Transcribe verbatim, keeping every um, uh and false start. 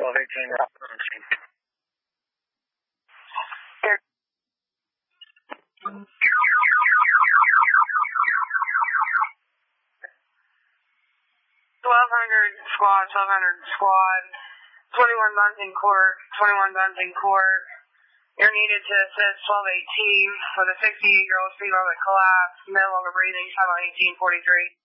twelve eighteen. twelve hundred squad, twelve hundred squad, twenty-one guns in court, twenty-one guns in court. You're needed to assist twelve eighteen with a sixty-eight-year-old female that collapsed, no longer breathing, time on eighteen forty-three.